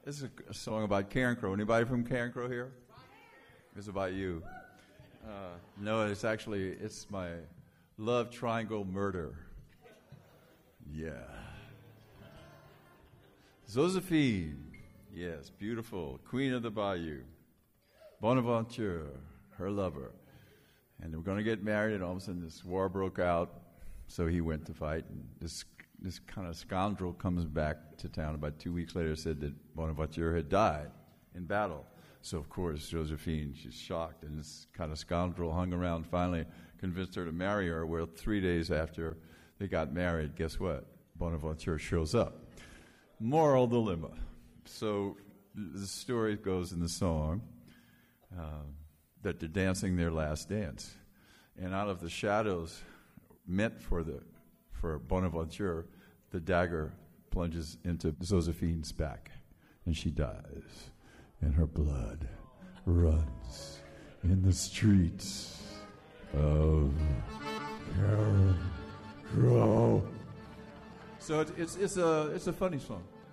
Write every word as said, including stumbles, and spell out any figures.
This is a, a song about Carencro. Anybody from Carencro here? It's about you. Uh, no, it's actually, it's my love triangle murder. Yeah. Josephine, yes, beautiful, queen of the bayou. Bonaventure, her lover. And they were going to get married, and all of a sudden this war broke out, so he went to fight. And this this kind of scoundrel comes back to town about two weeks later, said that Bonaventure had died in battle. So, of course, Josephine, she's shocked, and this kind of scoundrel hung around, finally convinced her to marry her. Well, three days after they got married, guess what? Bonaventure shows up. Moral dilemma. So the story goes in the song uh, that they're dancing their last dance. And out of the shadows meant for the for Bonaventure, the dagger plunges into Josephine's back, and she dies. And her blood runs in the streets of Carencro. So it's, it's it's a it's a funny song.